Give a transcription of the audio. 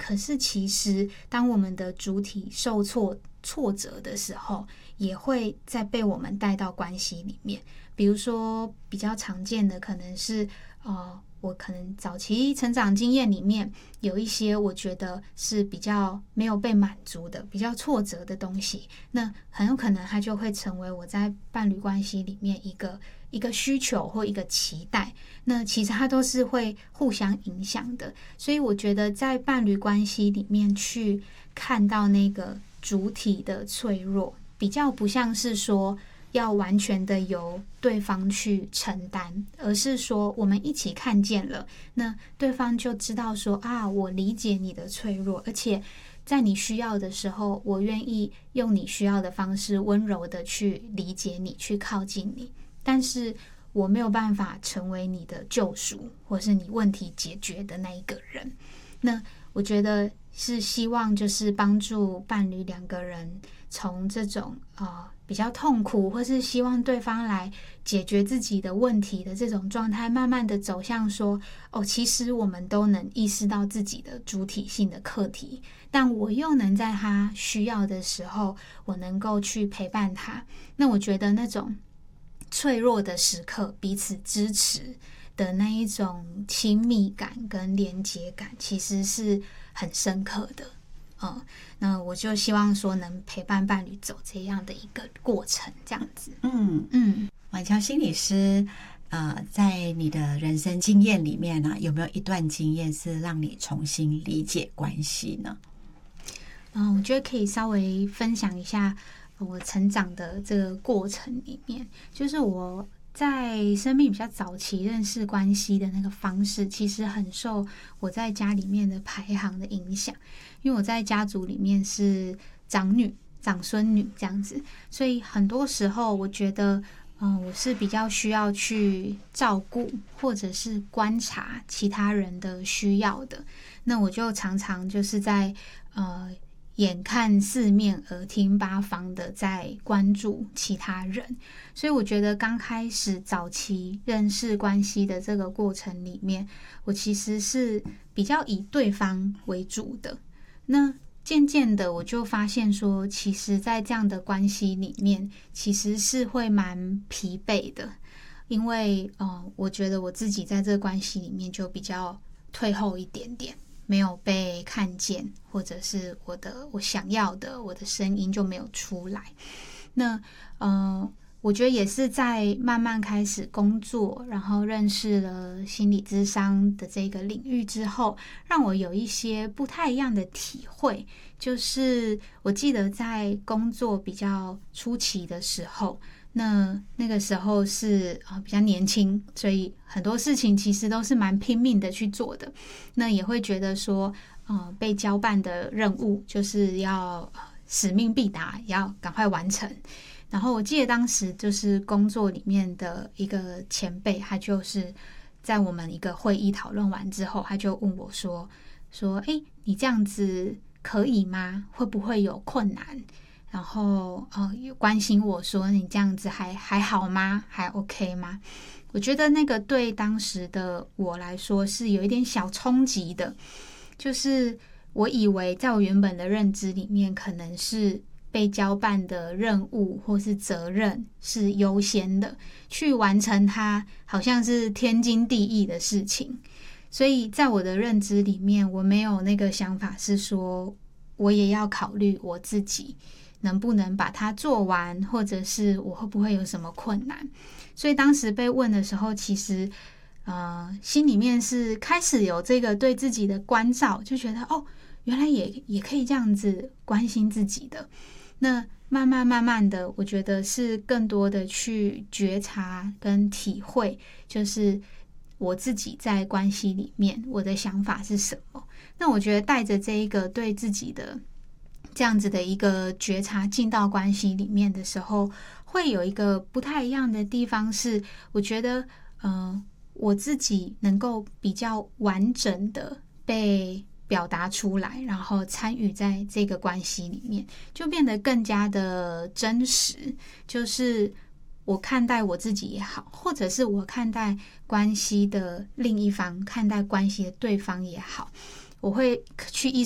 可是其实当我们的主体受挫折的时候，也会再被我们带到关系里面。比如说比较常见的可能是我可能早期成长经验里面有一些我觉得是比较没有被满足的，比较挫折的东西，那很有可能它就会成为我在伴侣关系里面一个需求或一个期待，那其实它都是会互相影响的。所以我觉得在伴侣关系里面去看到那个主体的脆弱，比较不像是说要完全的由对方去承担，而是说我们一起看见了，那对方就知道说我理解你的脆弱，而且在你需要的时候，我愿意用你需要的方式温柔的去理解你，去靠近你，但是我没有办法成为你的救赎或是你问题解决的那一个人。那我觉得是希望就是帮助伴侣两个人从这种比较痛苦或是希望对方来解决自己的问题的这种状态，慢慢的走向说其实我们都能意识到自己的主体性的课题，但我又能在他需要的时候我能够去陪伴他。那我觉得那种脆弱的时刻彼此支持的那一种亲密感跟连结感其实是很深刻的。那我就希望说能陪伴伴侣走这样的一个过程，这样子。 婉乔心理师在你的人生经验里面有没有一段经验是让你重新理解关系呢？ 我觉得可以稍微分享一下我成长的这个过程里面，就是我在生命比较早期认识关系的那个方式，其实很受我在家里面的排行的影响。因为我在家族里面是长女、长孙女这样子，所以很多时候我觉得我是比较需要去照顾或者是观察其他人的需要的。那我就常常就是在眼看四面耳听八方的在关注其他人，所以我觉得刚开始早期认识关系的这个过程里面，我其实是比较以对方为主的。那渐渐的我就发现说，其实在这样的关系里面其实是会蛮疲惫的，因为我觉得我自己在这个关系里面就比较退后一点点，没有被看见，或者是我想要的我的声音就没有出来。那我觉得也是在慢慢开始工作，然后认识了心理咨商的这个领域之后，让我有一些不太一样的体会。就是我记得在工作比较初期的时候，那个时候是比较年轻，所以很多事情其实都是蛮拼命的去做的。那也会觉得说被交办的任务就是要使命必达，要赶快完成。然后我记得当时就是工作里面的一个前辈，他就是在我们一个会议讨论完之后，他就问我说你这样子可以吗？会不会有困难？然后有关心我说你这样子还好吗？还 OK 吗？我觉得那个对当时的我来说是有一点小冲击的，就是我以为在我原本的认知里面，可能是被交办的任务或是责任是优先的，去完成它好像是天经地义的事情。所以在我的认知里面，我没有那个想法是说我也要考虑我自己能不能把它做完，或者是我会不会有什么困难。所以当时被问的时候，其实心里面是开始有这个对自己的关照，就觉得原来也可以这样子关心自己的。那慢慢的，我觉得是更多的去觉察跟体会，就是我自己在关系里面我的想法是什么。那我觉得带着这一个对自己的这样子的一个觉察进到关系里面的时候，会有一个不太一样的地方是，我觉得我自己能够比较完整的被表达出来，然后参与在这个关系里面，就变得更加的真实。就是我看待我自己也好，或者是我看待关系的另一方，看待关系的对方也好，我会去